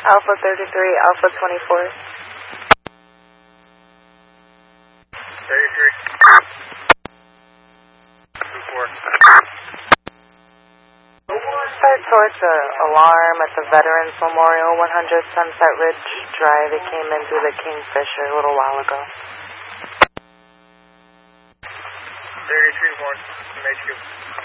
Alpha 33, Alpha 24. 33. 24. Start towards the alarm at the Veterans Memorial, 100 Sunset Ridge Drive. It came in through the Kingfisher a little while ago. 33-1 from HQ.